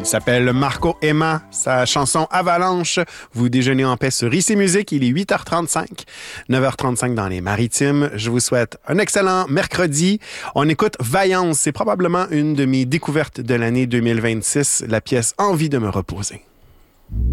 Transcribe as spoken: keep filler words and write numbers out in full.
s'appelle Marco Emma, sa chanson Avalanche. Vous déjeunez en paix sur Ici Musique, il est huit heures trente-cinq, neuf heures trente-cinq dans les Maritimes. Je vous souhaite un excellent mercredi. On écoute Vaillance, c'est probablement une de mes découvertes de l'année deux mille vingt-six, la pièce Envie de me reposer.